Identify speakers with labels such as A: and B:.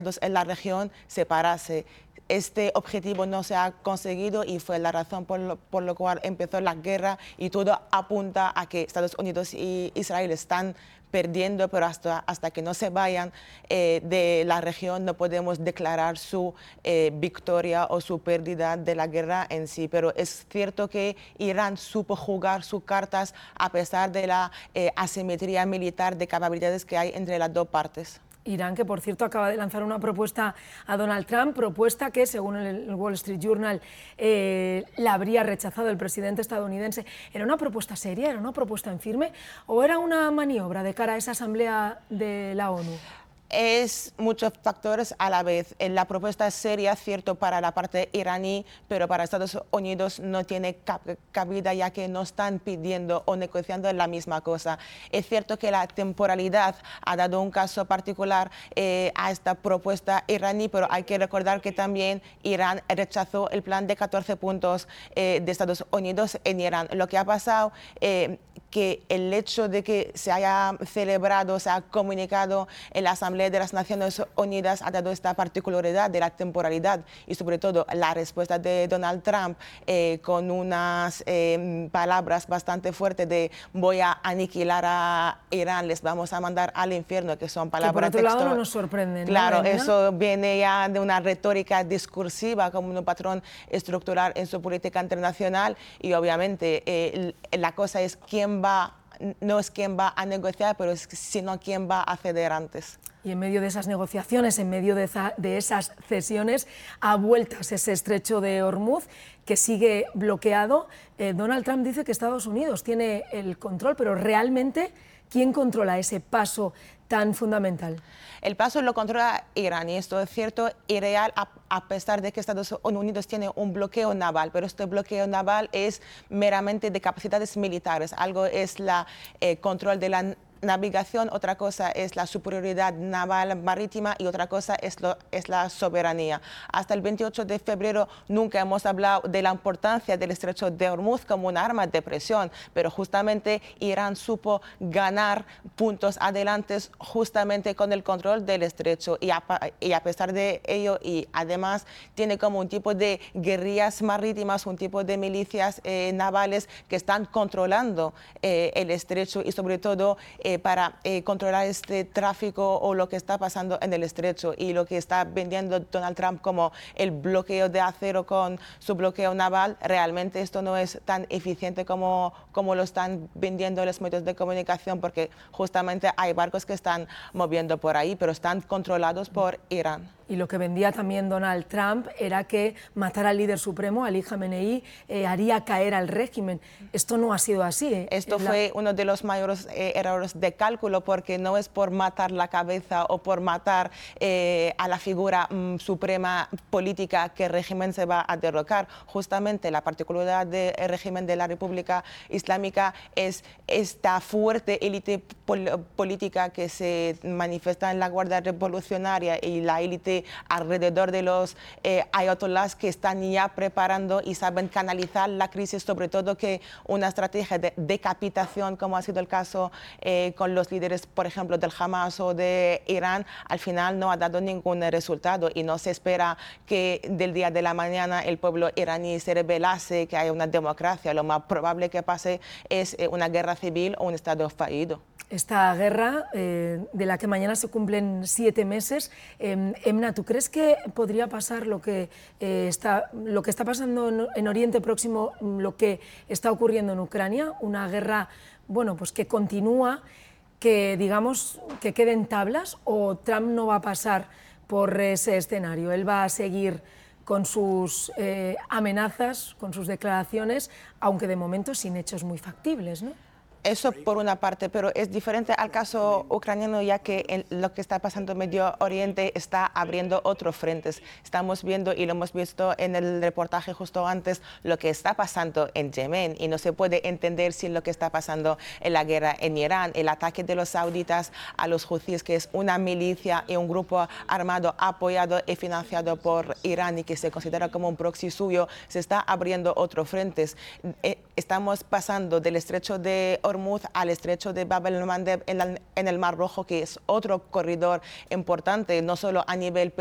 A: en la región separarse. Este objetivo no se ha conseguido y fue la razón por lo cual empezó la guerra, y todo apunta a que Estados Unidos y Israel están perdiendo, pero hasta que no se vayan de la región no podemos declarar su victoria o su pérdida de la guerra en sí. Pero es cierto que Irán supo jugar sus cartas a pesar de la asimetría militar de capacidades que hay entre las dos partes.
B: Irán, que por cierto acaba de lanzar una propuesta a Donald Trump, propuesta que según el Wall Street Journal la habría rechazado el presidente estadounidense. ¿Era una propuesta seria, era una propuesta en firme o era una maniobra de cara a esa asamblea de la ONU?
A: Es muchos factores a la vez. La propuesta es seria, cierto, para la parte iraní, pero para Estados Unidos no tiene cabida, ya que no están pidiendo o negociando la misma cosa. Es cierto que la temporalidad ha dado un caso particular a esta propuesta iraní, pero hay que recordar que también Irán rechazó el plan de 14 puntos de Estados Unidos en Irán. Lo que ha pasado que el hecho de que se haya celebrado, se ha comunicado en la Asamblea de las Naciones Unidas ha dado esta particularidad de la temporalidad y sobre todo la respuesta de Donald Trump con unas palabras bastante fuertes de voy a aniquilar a Irán, les vamos a mandar al infierno, que son palabras
B: que por otro lado no nos sorprenden.
A: Claro,
B: ¿no,
A: eso viene ya de una retórica discursiva como un patrón estructural en su política internacional, y obviamente la cosa es no es quién va a negociar, pero sino quién va a ceder antes.
B: Y en medio de esas negociaciones, en medio de esas cesiones, a vueltas ese estrecho de Hormuz, que sigue bloqueado. Donald Trump dice que Estados Unidos tiene el control, pero realmente, ¿quién controla ese paso tan fundamental?
A: El paso lo controla Irán, y esto es cierto y real, a pesar de que Estados Unidos tiene un bloqueo naval, pero este bloqueo naval es meramente de capacidades militares. Algo es el control de la navegación, otra cosa es la superioridad naval marítima y otra cosa es la soberanía. Hasta el 28 de febrero nunca hemos hablado de la importancia del estrecho de Hormuz como un arma de presión, pero justamente Irán supo ganar puntos adelantes justamente con el control del estrecho, y a pesar de ello, y además tiene como un tipo de guerrillas marítimas, un tipo de milicias navales que están controlando el estrecho, y sobre todo para controlar este tráfico o lo que está pasando en el estrecho, y lo que está vendiendo Donald Trump como el bloqueo de acero con su bloqueo naval, realmente esto no es tan eficiente como lo están vendiendo los medios de comunicación, porque justamente hay barcos que están moviendo por ahí, pero están controlados por Irán.
B: Y lo que vendía también Donald Trump era que matar al líder supremo, Ali Khamenei, haría caer al régimen. Esto no ha sido así.
A: Esto fue uno de los mayores errores de cálculo, porque no es por matar la cabeza o por matar a la figura suprema política que el régimen se va a derrocar. Justamente la particularidad del régimen de la República Islámica es esta fuerte élite política que se manifiesta en la Guardia Revolucionaria y la élite alrededor de los ayatolás, que están ya preparando y saben canalizar la crisis, sobre todo que una estrategia de decapitación, como ha sido el caso con los líderes, por ejemplo, del Hamas o de Irán, al final no ha dado ningún resultado, y no se espera que del día de la mañana el pueblo iraní se rebelase, que haya una democracia. Lo más probable que pase es una guerra civil o un estado fallido.
B: Esta guerra, de la que mañana se cumplen 7 meses, Emna, ¿tú crees que podría pasar lo que está pasando en Oriente Próximo, lo que está ocurriendo en Ucrania? Una guerra, bueno, pues que continúa, que digamos que quede en tablas, o Trump no va a pasar por ese escenario, él va a seguir con sus amenazas, con sus declaraciones, aunque de momento sin hechos muy factibles, ¿no?
A: Eso por una parte, pero es diferente al caso ucraniano, ya que lo que está pasando en Medio Oriente está abriendo otros frentes. Estamos viendo, y lo hemos visto en el reportaje justo antes, lo que está pasando en Yemen, y no se puede entender sin lo que está pasando en la guerra en Irán, el ataque de los sauditas a los huthíes, que es una milicia y un grupo armado apoyado y financiado por Irán y que se considera como un proxy suyo. Se está abriendo otros frentes. Estamos pasando del estrecho de Hormuz al estrecho de Bab el-Mandeb en el Mar Rojo, que es otro corredor importante, no solo a nivel